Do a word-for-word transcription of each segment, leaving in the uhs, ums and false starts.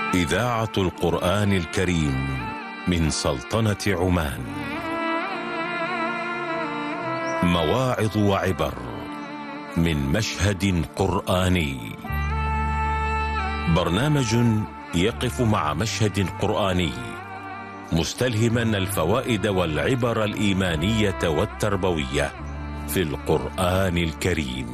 إذاعة القرآن الكريم من سلطنة عمان. مواعظ وعبر من مشهد قرآني. برنامج يقف مع مشهد قرآني مستلهما الفوائد والعبر الإيمانية والتربوية في القرآن الكريم.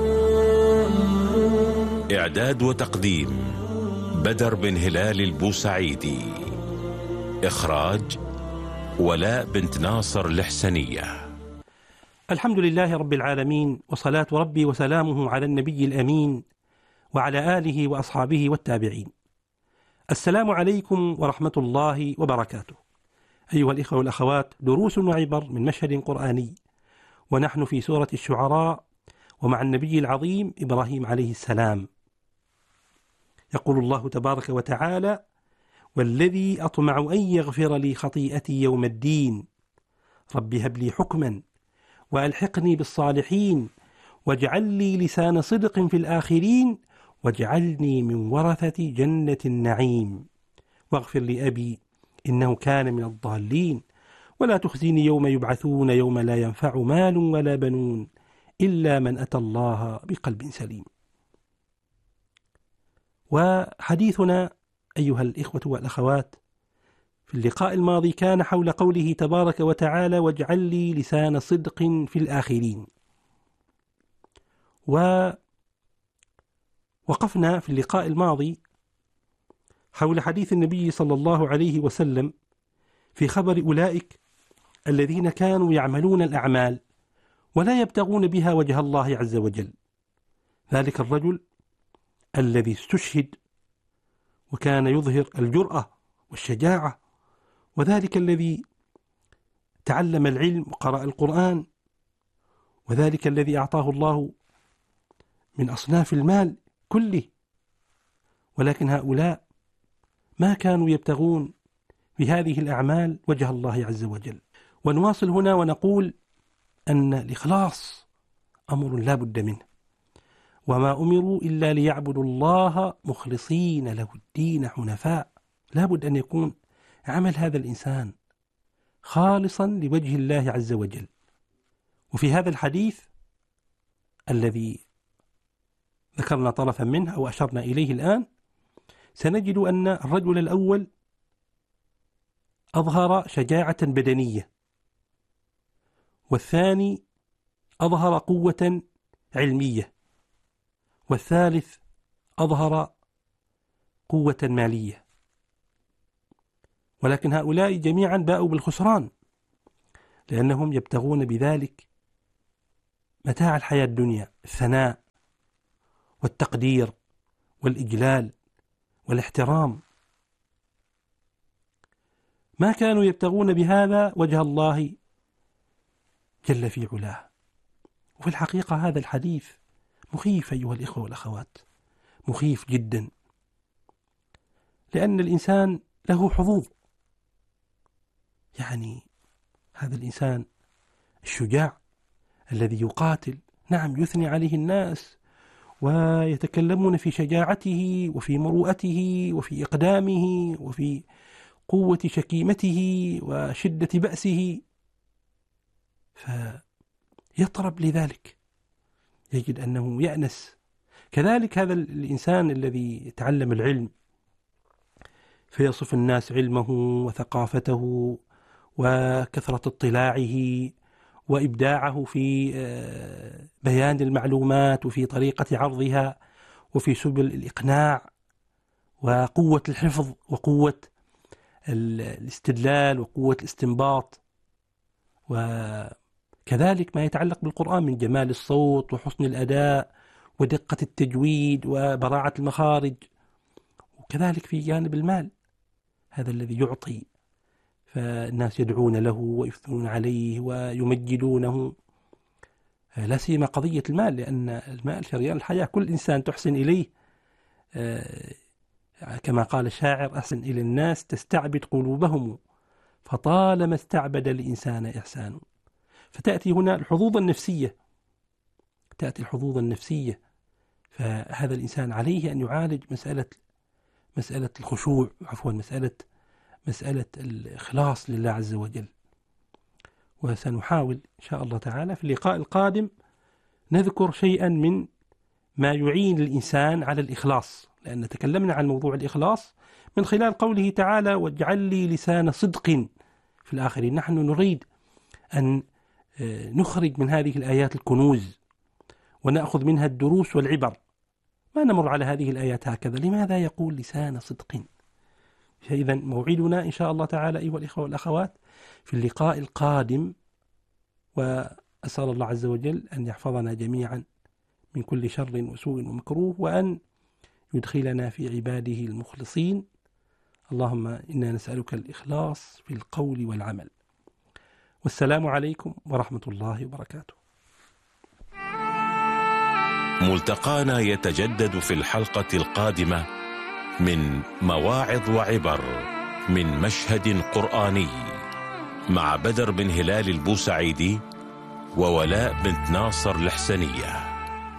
إعداد وتقديم بدر بن هلال البوسعيدي. إخراج ولاء بنت ناصر الحسنية. الحمد لله رب العالمين، وصلاة ربي وسلامه على النبي الأمين وعلى آله وأصحابه والتابعين. السلام عليكم ورحمة الله وبركاته. أيها الإخوة والأخوات، دروس وعبر من مشهد قرآني، ونحن في سورة الشعراء ومع النبي العظيم إبراهيم عليه السلام. يقول الله تبارك وتعالى: والذي أطمع أن يغفر لي خطيئتي يوم الدين رب هب لي حكما وألحقني بالصالحين واجعل لي لسان صدق في الآخرين واجعلني من ورثة جنة النعيم واغفر لأبي إنه كان من الضالين ولا تخزيني يوم يبعثون يوم لا ينفع مال ولا بنون إلا من أتى الله بقلب سليم. وحديثنا أيها الإخوة والأخوات في اللقاء الماضي كان حول قوله تبارك وتعالى: واجعل لي لسان صدق في الآخرين. ووقفنا في اللقاء الماضي حول حديث النبي صلى الله عليه وسلم في خبر أولئك الذين كانوا يعملون الأعمال ولا يبتغون بها وجه الله عز وجل. ذلك الرجل الذي استشهد وكان يظهر الجرأة والشجاعة، وذلك الذي تعلم العلم وقرأ القرآن، وذلك الذي أعطاه الله من أصناف المال كله، ولكن هؤلاء ما كانوا يبتغون بهذه الأعمال وجه الله عز وجل. ونواصل هنا ونقول أن الإخلاص أمر لا بد منه، وما أمروا إلا ليعبدوا الله مخلصين له الدين حنفاء. لا بد أن يكون عمل هذا الإنسان خالصا لوجه الله عز وجل. وفي هذا الحديث الذي ذكرنا طرفا منه أو أشرنا إليه الآن، سنجد أن الرجل الأول أظهر شجاعة بدنية، والثاني أظهر قوة علمية، والثالث أظهر قوة مالية. ولكن هؤلاء جميعا باءوا بالخسران، لأنهم يبتغون بذلك متاع الحياة الدنيا، الثناء والتقدير والإجلال والاحترام. ما كانوا يبتغون بهذا وجه الله جل في علاه. وفي الحقيقة هذا الحديث مخيف أيها الإخوة والأخوات، مخيف جدا، لأن الإنسان له حظوظ. يعني هذا الإنسان الشجاع الذي يقاتل، نعم يثني عليه الناس ويتكلمون في شجاعته وفي مروءته وفي إقدامه وفي قوة شكيمته وشدة بأسه، فيطرب لذلك، يجد أنه يأنس. كذلك هذا الإنسان الذي تعلم العلم فيصف الناس علمه وثقافته وكثرة اطلاعه وإبداعه في بيان المعلومات وفي طريقة عرضها وفي سبل الإقناع وقوة الحفظ وقوة الاستدلال وقوة الاستنباط، وكذلك ما يتعلق بالقرآن من جمال الصوت وحسن الأداء ودقة التجويد وبراعة المخارج. وكذلك في جانب المال، هذا الذي يعطي فالناس يدعون له ويثنون عليه ويمجدونه، لا سيما قضية المال، لأن المال شريان الحياة، كل إنسان تحسن إليه كما قال الشاعر: أحسن إلى الناس تستعبد قلوبهم فطالما استعبد الإنسان إحسان. فتأتي هنا الحظوظ النفسية، تأتي الحظوظ النفسية، فهذا الإنسان عليه أن يعالج مسألة مسألة الخشوع، عفوا مسألة مسألة الإخلاص لله عز وجل. وسنحاول إن شاء الله تعالى في اللقاء القادم نذكر شيئا من ما يعين الإنسان على الإخلاص، لأن تكلمنا عن موضوع الإخلاص من خلال قوله تعالى واجعل لي لسان صدق في الآخرين. نحن نريد أن نخرج من هذه الآيات الكنوز ونأخذ منها الدروس والعبر، ما نمر على هذه الآيات هكذا. لماذا يقول لسان صدق؟ إذا موعدنا إن شاء الله تعالى أيها الإخوة والأخوات في اللقاء القادم، وأسأل الله عز وجل أن يحفظنا جميعا من كل شر وسوء ومكروه، وأن يدخلنا في عباده المخلصين. اللهم إنا نسألك الإخلاص في القول والعمل. والسلام عليكم ورحمة الله وبركاته. ملتقانا يتجدد في الحلقة القادمة من مواعظ وعبر من مشهد قرآني مع بدر بن هلال البوسعيدي وولاء بنت ناصر الحسنية.